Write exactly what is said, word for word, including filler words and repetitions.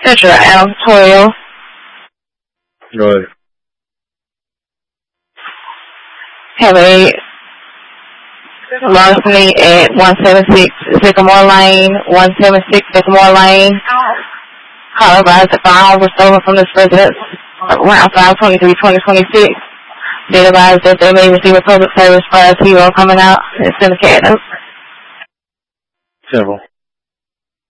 Central Adams twelve. Go ahead. Have a larceny at one seventy-six Sycamore Lane, one seventy-six Sycamore Lane. Call advised that firearms were stolen from this residence around five twenty-three twenty twenty-six. They advised that they may receive a public service prior to you all coming out and send a cat up. Simple.